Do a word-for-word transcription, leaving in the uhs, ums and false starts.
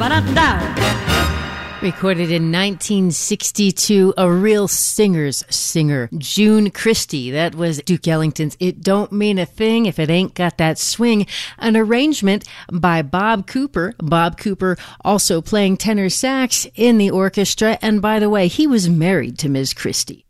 Recorded in nineteen sixty-two, a real singer's singer, June Christy. That was Duke Ellington's It Don't Mean a Thing If It Ain't Got That Swing, an arrangement by Bob Cooper. Bob Cooper also playing tenor sax in the orchestra, and by the way, he was married to Miz Christy.